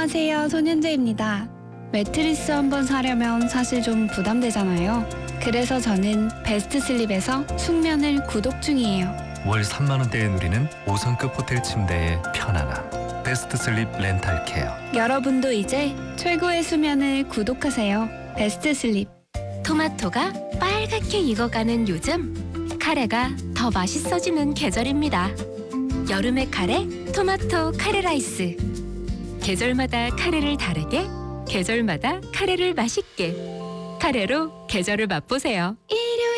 안녕하세요, 손현재입니다. 매트리스 한번 사려면 사실 좀 부담되잖아요. 그래서 저는 베스트 슬립에서 숙면을 구독 중이에요. 월 3만 원대에 누리는 5성급 호텔 침대의 편안함. 베스트 슬립 렌탈 케어. 여러분도 이제 최고의 수면을 구독하세요. 베스트 슬립. 토마토가 빨갛게 익어가는 요즘, 카레가 더 맛있어지는 계절입니다. 여름의 카레, 토마토 카레 라이스. 계절마다 카레를 다르게, 계절마다 카레를 맛있게. 카레로 계절을 맛보세요.